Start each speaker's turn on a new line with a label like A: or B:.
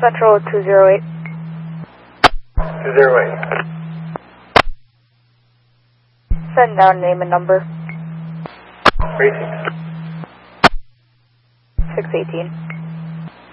A: Central 208.
B: 208.
A: Send down name and number.
B: Racing.
A: 618.